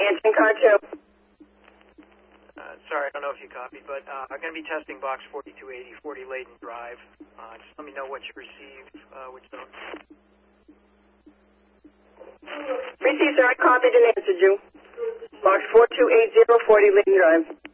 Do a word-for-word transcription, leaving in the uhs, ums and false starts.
Answering car two. Uh, sorry, I don't know if you copied, but uh, I'm going to be testing box forty-two eighty, forty Layden Drive. Uh, just let me know what you received, uh, which zone. Received, sir. I copied and answered you. Box four two eight zero, forty Layden Drive.